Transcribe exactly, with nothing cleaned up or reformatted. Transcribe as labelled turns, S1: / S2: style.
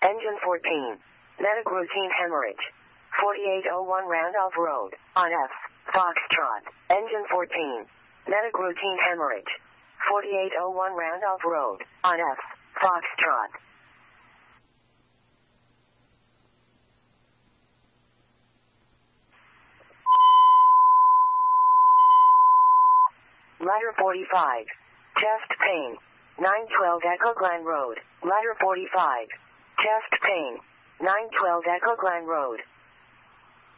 S1: Engine fourteen. Medic routine hemorrhage. forty-eight oh one Randolph Road, on F. Foxtrot. Engine fourteen. Medic routine hemorrhage. forty-eight oh one Randolph Road, on F. Foxtrot. Ladder forty-five. Chest pain. nine twelve Echo Glen Road. Ladder forty-five. Chest pain. nine twelve Echo Glen Road.